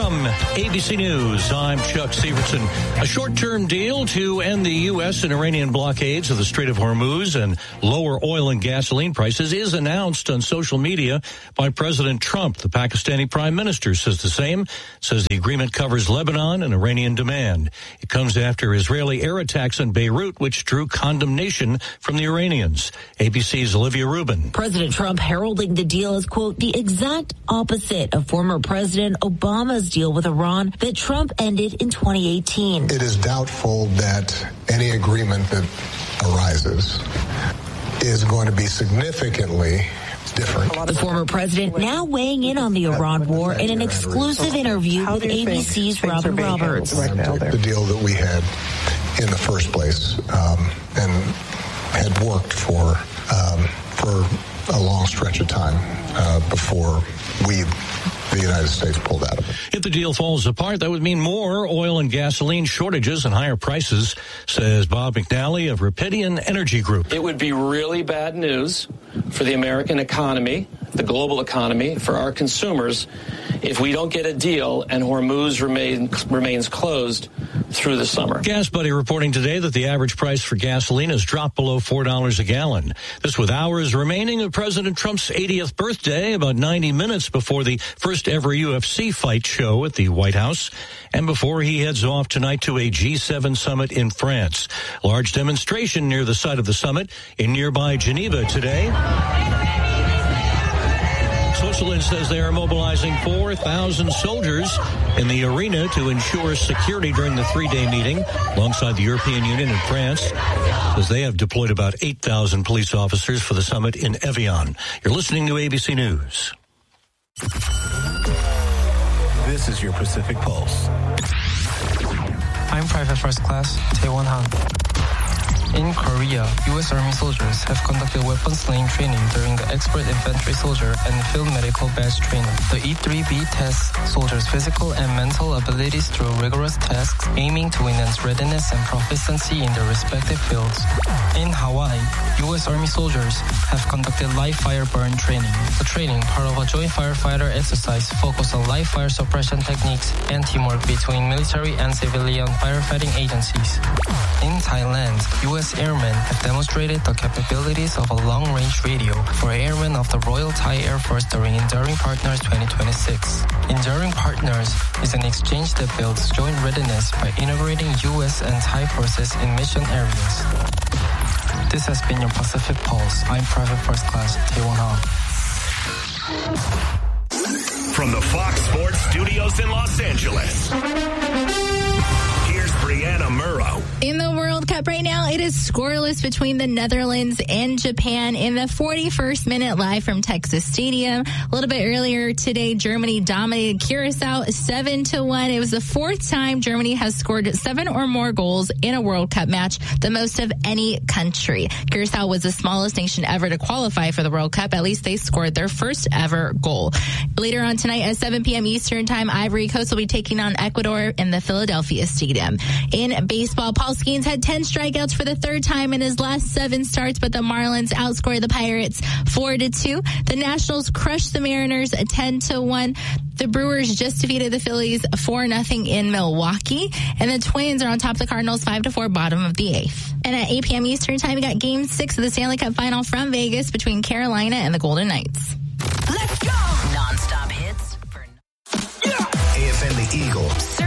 From ABC News, I'm Chuck Severson. A short-term deal to end the U.S. and Iranian blockades of the Strait of Hormuz and lower oil and gasoline prices is announced on social media by President Trump. The Pakistani Prime Minister says the same, says the agreement covers Lebanon and Iranian demand. It comes after Israeli air attacks on Beirut, which drew condemnation from the Iranians. ABC's Olivia Rubin. President Trump heralding the deal as, quote, the exact opposite of former President Obama's deal with Iran that Trump ended in 2018. It is doubtful that any agreement that arises is going to be significally different. The former president now weighing in on the Iran war in an exclusive interview with ABC's Robin Roberts. The deal that we had in the first place and had worked for a long stretch of time before the United States pulled out of it. If the deal falls apart, that would mean more oil and gasoline shortages and higher prices, says Bob McNally of Rapidian Energy Group. It would be really bad news for the American economy, the global economy, for our consumers, if we don't get a deal and Hormuz remains closed through the summer. Gas Buddy reporting today that the average price for gasoline has dropped below $4 a gallon. This with hours remaining of President Trump's 80th birthday, about 90 minutes before the first ever UFC fight show at the White House, and before he heads off tonight to a G7 summit in France. Large demonstration near the site of the summit in nearby Geneva today. Switzerland says they are mobilizing 4,000 soldiers in the arena to ensure security during the three-day meeting, alongside the European Union and France, as they have deployed about 8,000 police officers for the summit in Evian. You're listening to ABC News. This is your Pacific Pulse. I'm Private First Class Taewon Han. In Korea, U.S. Army soldiers have conducted weapon slaying training during the Expert Infantry Soldier and Field Medical Badge training. The E-3B tests soldiers' physical and mental abilities through rigorous tasks, aiming to enhance readiness and proficiency in their respective fields. In Hawaii, U.S. Army soldiers have conducted live fire burn training. The training, part of a joint firefighter exercise, focused on live fire suppression techniques and teamwork between military and civilian firefighting agencies. In Thailand, U.S. airmen have demonstrated the capabilities of a long-range radio for airmen of the Royal Thai Air Force during Enduring Partners 2026. Enduring Partners is an exchange that builds joint readiness by integrating U.S. and Thai forces in mission areas. This has been your Pacific Pulse. I'm Private First Class Taewon Han. From the Fox Sports Studios in Los Angeles, here's Brianna Murrow. In the World Cup right now, it is scoreless between the Netherlands and Japan in the 41st minute, live from Texas Stadium. A little bit earlier today, Germany dominated Curacao 7-1. It was the fourth time Germany has scored 7 or more goals in a World Cup match, the most of any country. Curacao was the smallest nation ever to qualify for the World Cup. At least they scored their first ever goal. Later on tonight at 7 p.m. Eastern Time, Ivory Coast will be taking on Ecuador in the Philadelphia Stadium. In baseball, Paul Skeens had 10 strikeouts for the third time in his last 7 starts, but the Marlins outscored the Pirates 4-2. The Nationals crushed the Mariners 10-1. The Brewers just defeated the Phillies 4-0 in Milwaukee. And the Twins are on top of the Cardinals 5-4, bottom of the 8th. And at 8 p.m. Eastern Time, we got Game 6 of the Stanley Cup Final from Vegas between Carolina and the Golden Knights. Let's go! Non-stop hits for... AFN the Eagle.